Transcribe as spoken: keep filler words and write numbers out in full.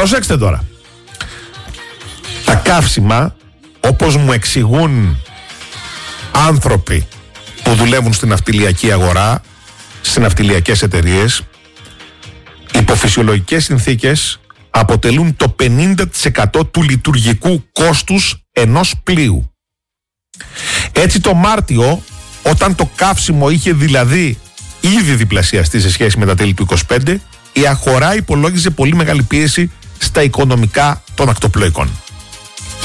Προσέξτε τώρα. Τα καύσιμα, όπως μου εξηγούν άνθρωποι που δουλεύουν στην ναυτιλιακή αγορά, στις ναυτιλιακές εταιρείες, υπό φυσιολογικές συνθήκες αποτελούν το πενήντα τοις εκατό του λειτουργικού κόστους ενός πλοίου. Έτσι το Μάρτιο, όταν το καύσιμο είχε δηλαδή ήδη διπλασιαστεί σε σχέση με τα τέλη του είκοσι πέντε, η αγορά υπολόγιζε πολύ μεγάλη πίεση στα οικονομικά των ακτοπλοϊκών.